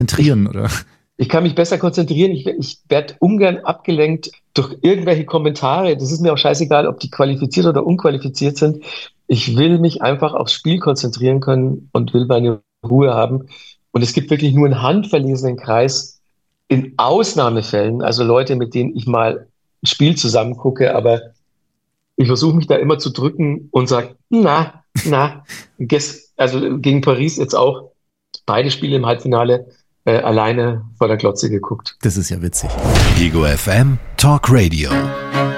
konzentrieren, oder? Ich kann mich besser konzentrieren. Ich werde ungern abgelenkt durch irgendwelche Kommentare. Das ist mir auch scheißegal, ob die qualifiziert oder unqualifiziert sind. Ich will mich einfach aufs Spiel konzentrieren können und will meine Ruhe haben. Und es gibt wirklich nur einen handverlesenen Kreis in Ausnahmefällen, also Leute, mit denen ich mal ein Spiel zusammen gucke, aber ich versuche mich da immer zu drücken und sage, also gegen Paris jetzt auch beide Spiele im Halbfinale alleine vor der Glotze geguckt. Das ist ja witzig. Ego FM Talk Radio.